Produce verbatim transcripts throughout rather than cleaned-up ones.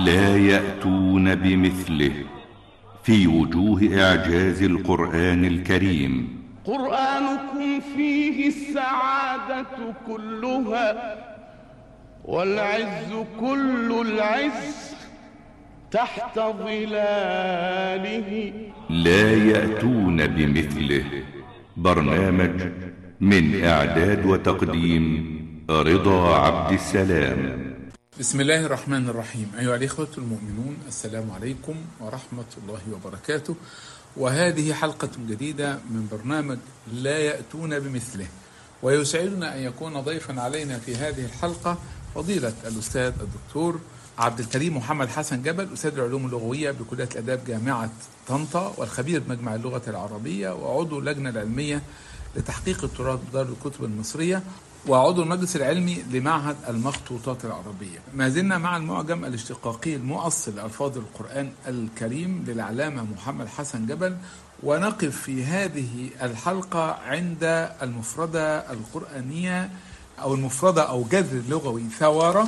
لا يأتون بمثله في وجوه إعجاز القرآن الكريم. قرآنكم فيه السعادة كلها والعز كل العز تحت ظلاله. لا يأتون بمثله. برنامج من إعداد وتقديم رضا عبد السلام. بسم الله الرحمن الرحيم. أيها الإخوة المؤمنون، السلام عليكم ورحمة الله وبركاته. وهذه حلقة جديدة من برنامج لا يأتون بمثله، ويسعدنا أن يكون ضيفا علينا في هذه الحلقة فضيلة الأستاذ الدكتور عبد الكريم محمد حسن جبل، أستاذ العلوم اللغوية بكلية الآداب جامعة طنطا، والخبير بمجمع اللغة العربية، وعضو اللجنة العلمية لتحقيق التراث بدار الكتب المصرية، وعضو المجلس العلمي لمعهد المخطوطات العربية. ما زلنا مع المعجم الاشتقاقي المؤصل لألفاظ القرآن الكريم للعلامة محمد حسن جبل، ونقف في هذه الحلقة عند المفردة القرآنية أو المفردة أو جذر اللغوي ثوارة،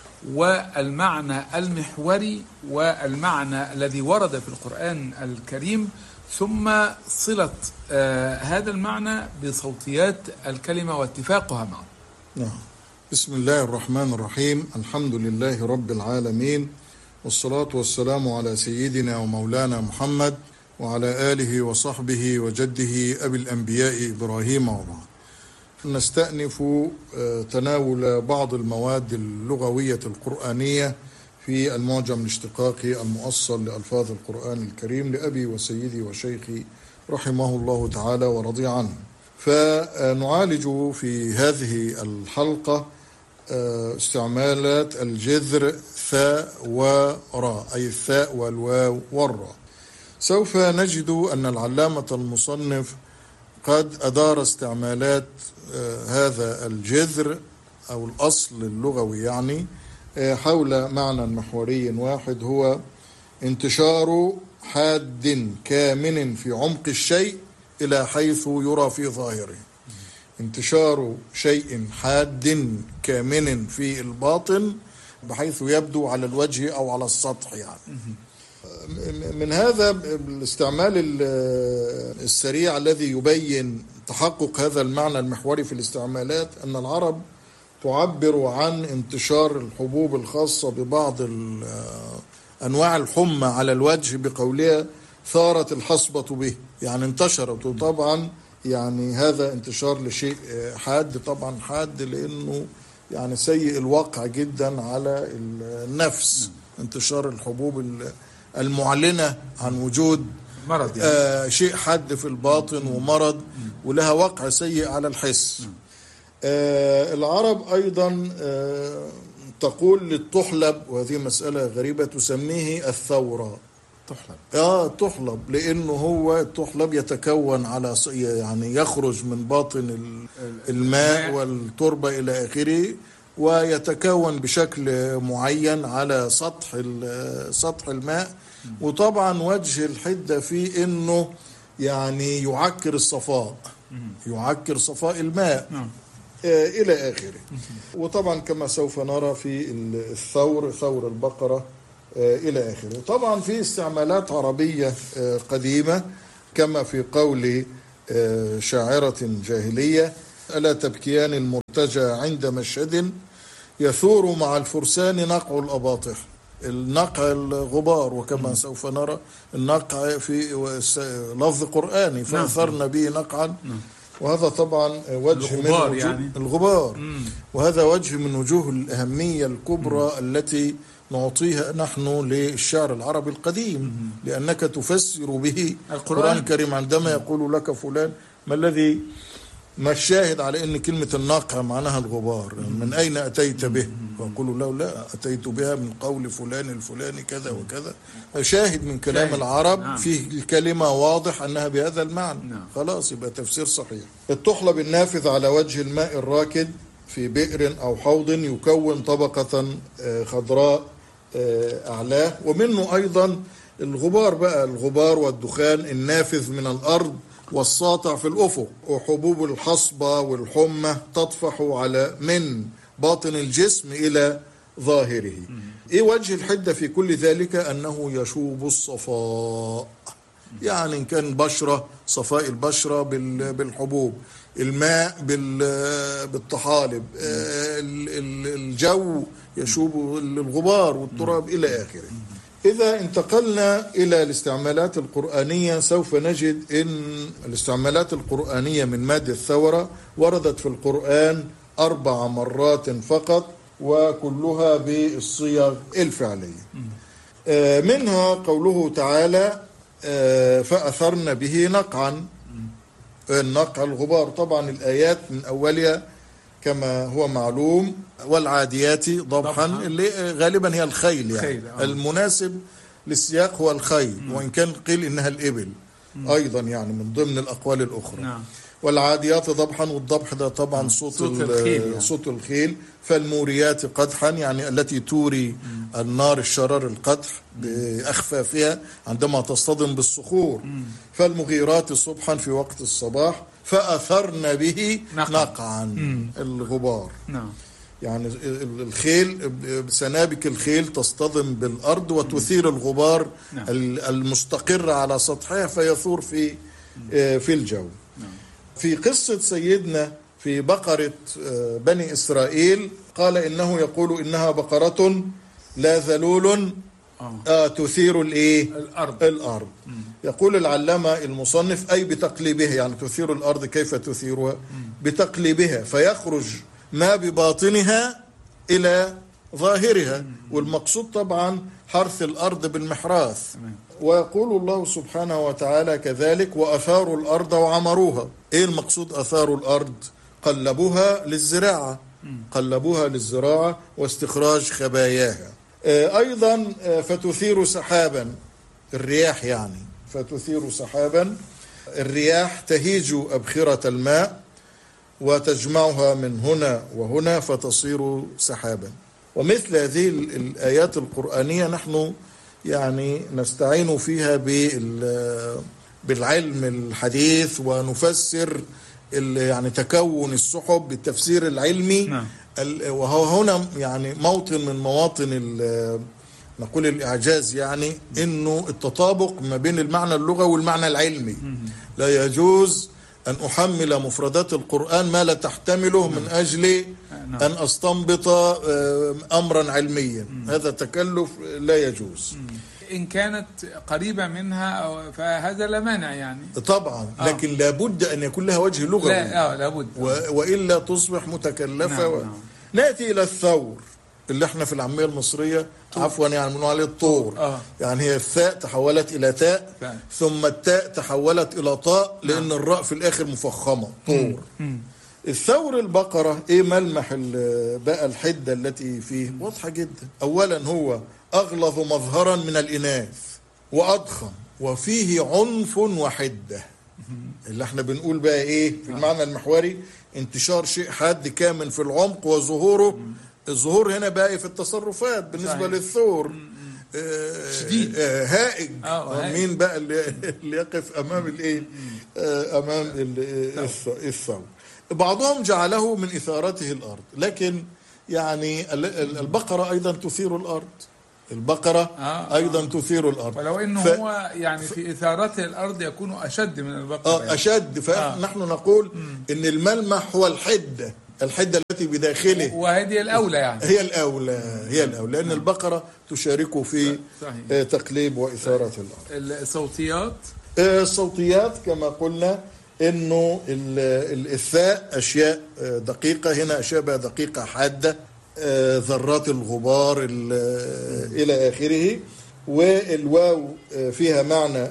والمعنى المحوري والمعنى الذي ورد في القرآن الكريم، ثم صلة آه هذا المعنى بصوتيات الكلمة واتفاقها معه. نعم. بسم الله الرحمن الرحيم. الحمد لله رب العالمين، والصلاة والسلام على سيدنا ومولانا محمد وعلى آله وصحبه وجده أبي الأنبياء إبراهيم وبعد. نستأنف تناول بعض المواد اللغوية القرآنية في المعجم الاشتقاقي المؤصل لألفاظ القرآن الكريم لأبي وسيدي وشيخي رحمه الله تعالى ورضي عنه. فنعالج في هذه الحلقة استعمالات الجذر ثاء وراء، أي الثاء والواو والراء. سوف نجد أن العلامة المصنف قد أدار استعمالات هذا الجذر أو الأصل اللغوي يعني حول معنى محوري واحد، هو انتشار حاد كامن في عمق الشيء إلى حيث يرى في ظاهره. انتشار شيء حاد كامن في الباطن بحيث يبدو على الوجه أو على السطح يعني. من هذا الاستعمال السريع الذي يبين تحقق هذا المعنى المحوري في الاستعمالات، أن العرب تعبر عن انتشار الحبوب الخاصة ببعض أنواع الحمى على الوجه بقولها ثارت الحصبة به، يعني انتشرت. وطبعا يعني هذا انتشار لشيء حاد، طبعا حاد لأنه يعني سيء الوقع جدا على النفس، انتشار الحبوب المعلنة عن وجود مرض يعني. آه شيء حاد في الباطن ومرض ولها وقع سيء على الحس. آه العرب أيضا آه تقول للتحلب، وهذه مسألة غريبة، تسميه الثورة. تحلب اه تحلب لأنه هو التحلب يتكون على يعني يخرج من باطن الماء والتربة إلى آخره، ويتكون بشكل معين على سطح سطح الماء. وطبعا وجه الحدة فيه انه يعني يعكر الصفاء، يعكر صفاء الماء آه الى اخره. وطبعا كما سوف نرى في الثور، ثور البقرة آه الى اخره. طبعا في استعمالات عربية آه قديمة، كما في قول آه شاعرة جاهلية: ألا تبكيان المرتجى عند مشهد يثور مع الفرسان نقع الأباطح. النقع الغبار، وكما م. سوف نرى النقع في لفظ قرآني فأثرنا به نقعا، م. وهذا طبعا وجه من وجوه يعني. الغبار م. وهذا وجه من وجوه الأهمية الكبرى م. التي نعطيها نحن للشعر العربي القديم، م. لأنك تفسر به القرآن الكريم. عندما يقول لك فلان ما الذي ما الشاهد على ان كلمة النقع معناها الغبار، من اين اتيت به؟ ويقول له لا، اتيت بها من قول فلان الفلاني كذا وكذا. شاهد من كلام شاهد. العرب فيه الكلمة واضح انها بهذا المعنى، خلاص يبقى تفسير صحيح. التحلب النافذ على وجه الماء الراكد في بئر او حوض يكون طبقة خضراء اعلاه، ومنه ايضا الغبار بقى، الغبار والدخان النافذ من الارض والساطع في الأفق. وحبوب الحصبة والحمى تطفح على من باطن الجسم إلى ظاهره. إيه وجه الحدة في كل ذلك؟ أنه يشوب الصفاء، يعني إن كان بشرة صفاء البشرة بالحبوب، الماء بالطحالب، الجو يشوب الغبار والتراب إلى آخره. إذا انتقلنا إلى الاستعمالات القرآنية سوف نجد أن الاستعمالات القرآنية من مادة الثورة وردت في القرآن أربع مرات فقط، وكلها بالصيغ الفعلية. منها قوله تعالى فأثرن به نقعا. النقع الغبار، طبعا الآيات من أولها كما هو معلوم والعاديات ضبحا، اللي غالبا هي الخيل، يعني المناسب للسياق هو الخيل، وإن كان قيل إنها الإبل أيضا يعني من ضمن الأقوال الأخرى. نعم. والعاديات ضبحا، والضبح ده طبعا صوت, صوت الخيل, يعني. صوت الخيل. فالموريات قدحا، يعني التي توري النار الشرار القدح بأخفافها عندما تصطدم بالصخور. فالمغيرات صبحا في وقت الصباح. فأثرن به نقعا، الغبار. نعم. يعني الخيل سنابك الخيل تصطدم بالأرض وتثير الغبار نعم. المستقر على سطحها فيثور في في الجو. نعم. في قصة سيدنا في بقرة بني إسرائيل قال إنه يقول إنها بقرة لا ذلول آه تثير الإيه؟ الأرض, الأرض. يقول العلامة المصنف أي بتقليبها، يعني تثير الأرض كيف تثيرها؟ بتقليبها، فيخرج ما بباطنها إلى ظاهرها، والمقصود طبعا حرث الأرض بالمحراث. ويقول الله سبحانه وتعالى كذلك وأثاروا الأرض وعمروها. إيه المقصود أثاروا الأرض؟ قلبوها للزراعة، قلبوها للزراعة واستخراج خباياها. أيضا فتثير سحابا، الرياح يعني، فتثير سحابا، الرياح تهيج أبخرة الماء وتجمعها من هنا وهنا فتصير سحابا. ومثل هذه الآيات القرآنية نحن يعني نستعين فيها بالعلم الحديث ونفسر يعني تكون السحب بالتفسير العلمي. نعم. وهو هنا يعني موطن من مواطن نقول الإعجاز، يعني إنه التطابق ما بين المعنى اللغوي والمعنى العلمي. لا يجوز أن أحمل مفردات القرآن ما لا تحتمله من أجل أن أستنبط أمرا علميا، هذا تكلف لا يجوز. إن كانت قريبة منها فهذا لا مانع يعني طبعا، لكن آه. لابد أن يكون لها وجه لغوي، لا آه لابد، وإلا تصبح متكلفة. نعم. و... نعم. نأتي إلى الثور اللي احنا في العامية المصرية طور. عفوا يعني بنقول عليه الطور. آه. يعني هي الثاء تحولت إلى تاء فعلا. ثم التاء تحولت إلى طاء لأن نعم. الراء في الآخر مفخمة طور. مم. الثور البقرة إيه ملمح بقى الحدة التي فيه؟ واضحة جدا. أولا هو أغلظ مظهرا من الإناث وأضخم وفيه عنف وحدة، اللي احنا بنقول بقى إيه في المعنى المحوري؟ انتشار شيء حاد كامن في العمق وظهوره. الظهور هنا بقى في التصرفات بالنسبة صحيح. للثور آه شديد آه هائج. آه مين بقى اللي, اللي يقف أمام الإيه آه أمام الثور؟ بعضهم جعله من إثارته الأرض، لكن يعني البقرة أيضا تثير الأرض، البقرة آه أيضا آه. تثير الأرض، ولو إنه ف... هو يعني في إثارته الأرض يكون أشد من البقرة. آه يعني. أشد، فنحن آه. نقول مم. إن الملمح هو الحدة، الحدة التي بداخله، وهذه الأولى يعني هي الأولى هي الأولى لأن البقرة تشارك في صحيح. تقليب وإثارة الأرض. الصوتيات الصوتيات كما قلنا إنه الثاء أشياء دقيقة، هنا أشياء دقيقة حادة، ذرات الغبار إلى آخره. والواو فيها معنى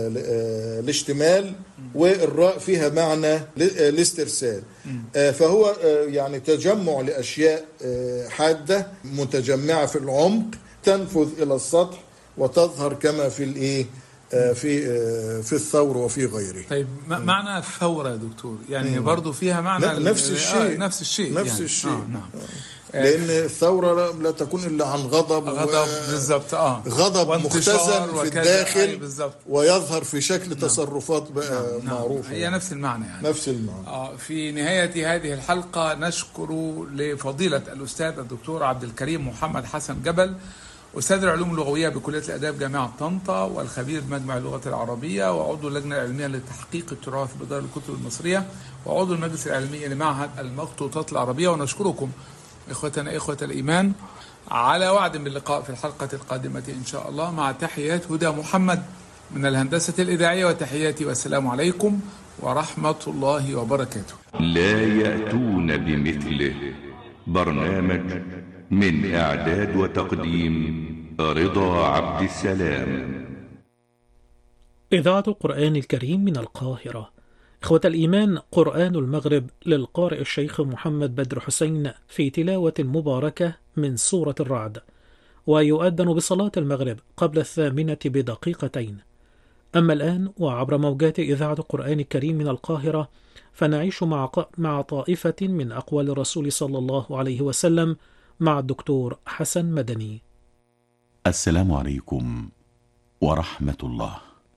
الاشتمال، والراء فيها معنى الاسترسال. فهو يعني تجمع لأشياء حادة متجمعة في العمق تنفذ إلى السطح وتظهر كما في الإيه في في الثور وفي غيره. طيب معنى الثورة يا دكتور يعني مم. برضو فيها معنى نفس الشيء. آه نفس الشيء نفس يعني. الشيء آه نعم. لأن الثورة لا تكون إلا عن غضب غضب و... بالضبط اه غضب مختزن في الداخل آه ويظهر في شكل نعم. تصرفات بقى نعم. معروفة. هي نفس المعنى يعني. نفس المعنى. آه في نهاية هذه الحلقة نشكر لفضيلة الأستاذ الدكتور عبد الكريم محمد حسن جبل، أستاذ العلوم اللغوية بكلية الآداب جامعة طنطا، والخبير بمجمع اللغة العربية، وعضو اللجنة العلمية لتحقيق التراث بدار الكتب المصرية، وعضو المجلس العلمي لمعهد المخطوطات العربية. ونشكركم إخوتنا إخوة الإيمان على وعد باللقاء في الحلقة القادمة إن شاء الله، مع تحيات هدى محمد من الهندسة الإذاعية، وتحياتي والسلام عليكم ورحمة الله وبركاته. لا يأتون بمثله. برنامج من إعداد وتقديم رضا عبد السلام. إذاعة القرآن الكريم من القاهرة. إخوة الإيمان، قرآن المغرب للقارئ الشيخ محمد بدر حسين في تلاوة مباركة من سورة الرعد، ويؤذن بصلاة المغرب قبل الثامنة بدقيقتين. أما الآن وعبر موجات إذاعة القرآن الكريم من القاهرة فنعيش مع, مع طائفة من أقوال الرسول صلى الله عليه وسلم مع الدكتور حسن مدني. السلام عليكم ورحمة الله.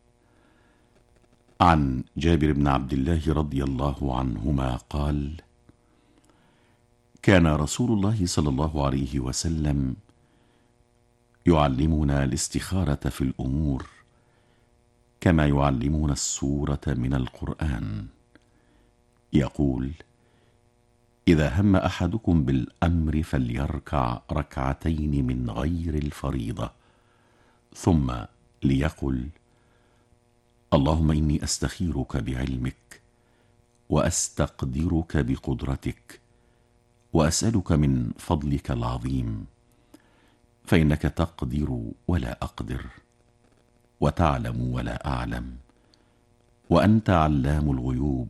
عن جابر بن عبد الله رضي الله عنهما قال: كان رسول الله صلى الله عليه وسلم يعلمنا الاستخارة في الأمور كما يعلمنا السورة من القرآن. يقول: إذا هم أحدكم بالأمر فليركع ركعتين من غير الفريضة، ثم ليقل: اللهم إني أستخيرك بعلمك وأستقدرك بقدرتك وأسألك من فضلك العظيم، فإنك تقدر ولا أقدر وتعلم ولا أعلم وأنت علام الغيوب.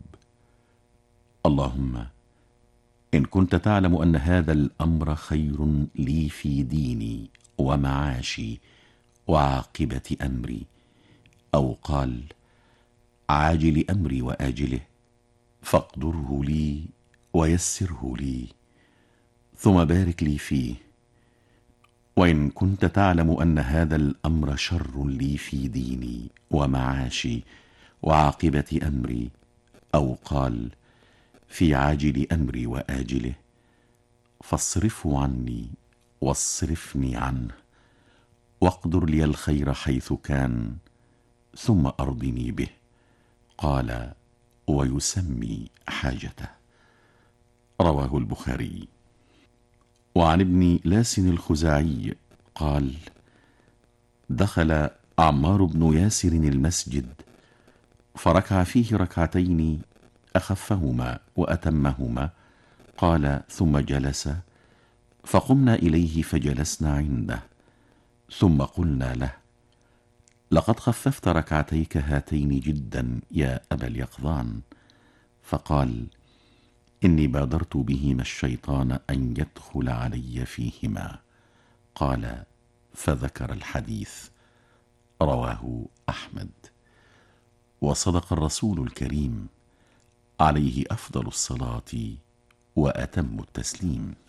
اللهم إن كنت تعلم أن هذا الأمر خير لي في ديني ومعاشي وعاقبة أمري، أو قال عاجل أمري وآجله، فاقدره لي ويسره لي ثم بارك لي فيه. وإن كنت تعلم أن هذا الأمر شر لي في ديني ومعاشي وعاقبة أمري، أو قال في عاجل أمري وآجله، فاصرفه عني واصرفني عنه، واقدر لي الخير حيث كان، ثم أرضني به. قال: ويسمي حاجته. رواه البخاري. وعن ابن لاس الخزاعي قال: دخل عمار بن ياسر المسجد فركع فيه ركعتين أخفهما وأتمهما. قال: ثم جلس، فقمنا إليه فجلسنا عنده، ثم قلنا له: لقد خففت ركعتيك هاتين جدا يا أبا اليقظان. فقال: إني بادرت بهما الشيطان أن يدخل علي فيهما. قال: فذكر الحديث. رواه أحمد. وصدق الرسول الكريم عليه أفضل الصلاة وأتم التسليم.